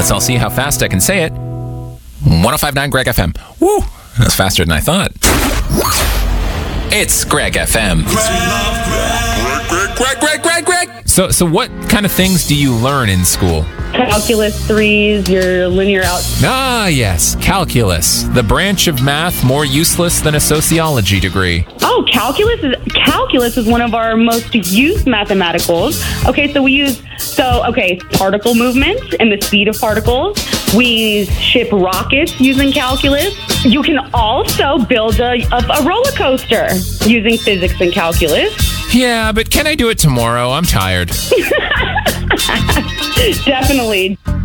Let's all see how fast I can say it. 105.9 Greg FM. Woo! That's faster than I thought. It's Greg FM. Greg. So what kind of things do you learn in school? Calculus 3s, your linear algebra. Ah, yes, calculus, the branch of math more useless than a sociology degree. Oh, calculus is one of our most used mathematicals. Okay, so we use particle movements and the speed of particles. We ship rockets using calculus. You can also build a roller coaster using physics and calculus. Yeah, but can I do it tomorrow? I'm tired. Definitely.